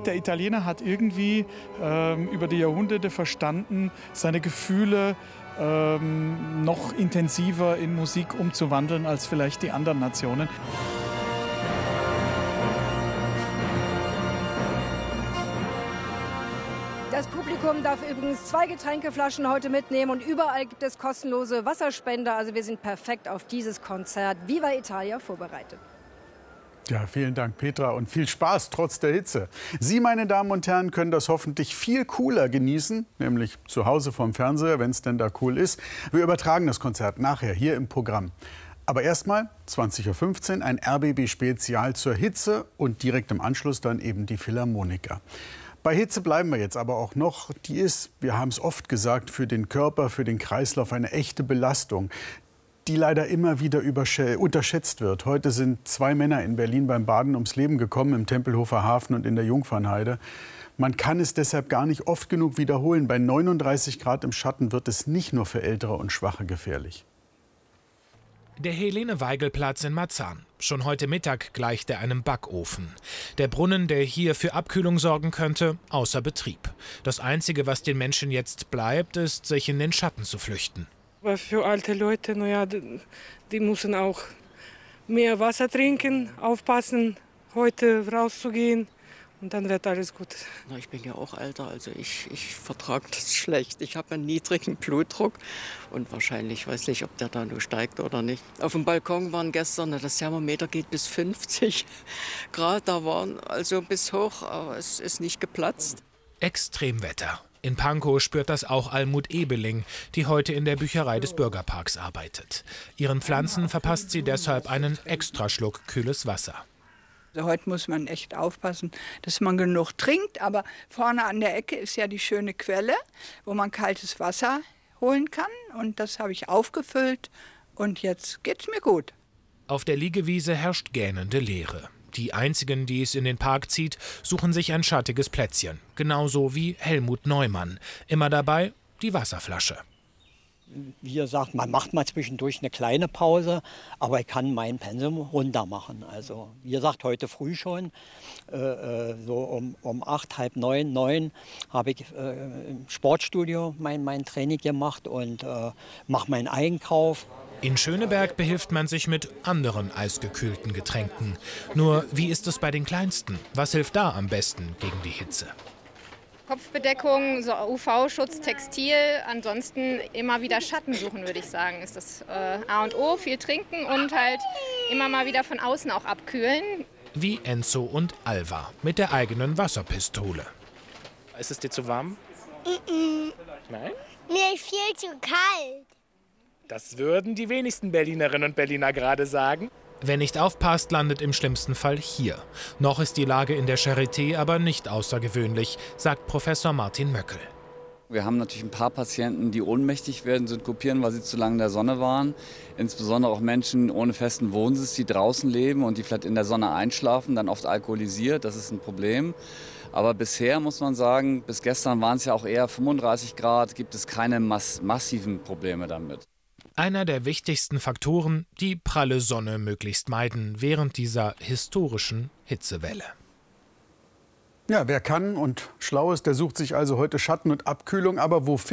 Der Italiener hat irgendwie über die Jahrhunderte verstanden, seine Gefühle noch intensiver in Musik umzuwandeln als vielleicht die anderen Nationen. Das Publikum darf übrigens 2 Getränkeflaschen heute mitnehmen und überall gibt es kostenlose Wasserspender. Also wir sind perfekt auf dieses Konzert Viva Italia vorbereitet. Ja, vielen Dank, Petra, und viel Spaß trotz der Hitze. Sie, meine Damen und Herren, können das hoffentlich viel cooler genießen, nämlich zu Hause vorm Fernseher, wenn es denn da cool ist. Wir übertragen das Konzert nachher hier im Programm. Aber erstmal 20:15 Uhr ein RBB-Spezial zur Hitze und direkt im Anschluss dann eben die Philharmoniker. Bei Hitze bleiben wir jetzt aber auch noch. Die ist, wir haben es oft gesagt, für den Körper, für den Kreislauf eine echte Belastung, die leider immer wieder unterschätzt wird. Heute sind 2 Männer in Berlin beim Baden ums Leben gekommen, im Tempelhofer Hafen und in der Jungfernheide. Man kann es deshalb gar nicht oft genug wiederholen. Bei 39 Grad im Schatten wird es nicht nur für Ältere und Schwache gefährlich. Der Helene-Weigel-Platz in Marzahn. Schon heute Mittag gleicht er einem Backofen. Der Brunnen, der hier für Abkühlung sorgen könnte, außer Betrieb. Das Einzige, was den Menschen jetzt bleibt, ist, sich in den Schatten zu flüchten. Aber für alte Leute, naja, die müssen auch mehr Wasser trinken, aufpassen, heute rauszugehen. Und dann wird alles gut. Na, ich bin ja auch älter, also ich vertrage das schlecht. Ich habe einen niedrigen Blutdruck und wahrscheinlich, weiß nicht, ob der da nur steigt oder nicht. Auf dem Balkon waren gestern, das Thermometer geht bis 50 Grad, da waren also bis hoch, aber es ist nicht geplatzt. Extremwetter. In Pankow spürt das auch Almut Ebeling, die heute in der Bücherei des Bürgerparks arbeitet. Ihren Pflanzen verpasst sie deshalb einen Extraschluck kühles Wasser. Also heute muss man echt aufpassen, dass man genug trinkt. Aber vorne an der Ecke ist ja die schöne Quelle, wo man kaltes Wasser holen kann. Und das habe ich aufgefüllt und jetzt geht's mir gut. Auf der Liegewiese herrscht gähnende Leere. Die einzigen, die es in den Park zieht, suchen sich ein schattiges Plätzchen. Genauso wie Helmut Neumann. Immer dabei die Wasserflasche. Wie gesagt, man macht mal zwischendurch eine kleine Pause, aber ich kann mein Pensum runter machen. Also wie gesagt, heute früh schon, so um 8, halb 9, 9 habe ich im Sportstudio mein Training gemacht und mache meinen Einkauf. In Schöneberg behilft man sich mit anderen eisgekühlten Getränken. Nur wie ist es bei den Kleinsten? Was hilft da am besten gegen die Hitze? Kopfbedeckung, so UV-Schutz, Textil, ansonsten immer wieder Schatten suchen, würde ich sagen, ist das A und O. Viel trinken und halt immer mal wieder von außen auch abkühlen. Wie Enzo und Alva mit der eigenen Wasserpistole. Ist es dir zu warm? Nein? Mir ist viel zu kalt. Das würden die wenigsten Berlinerinnen und Berliner gerade sagen. Wer nicht aufpasst, landet im schlimmsten Fall hier. Noch ist die Lage in der Charité aber nicht außergewöhnlich, sagt Professor Martin Möckel. Wir haben natürlich ein paar Patienten, die ohnmächtig werden, synkopieren, weil sie zu lange in der Sonne waren. Insbesondere auch Menschen ohne festen Wohnsitz, die draußen leben und die vielleicht in der Sonne einschlafen, dann oft alkoholisiert. Das ist ein Problem. Aber bisher muss man sagen, bis gestern waren es ja auch eher 35 Grad, gibt es keine massiven Probleme damit. Einer der wichtigsten Faktoren, die pralle Sonne möglichst meiden während dieser historischen Hitzewelle. Ja, wer kann und schlau ist, der sucht sich also heute Schatten und Abkühlung. Aber wo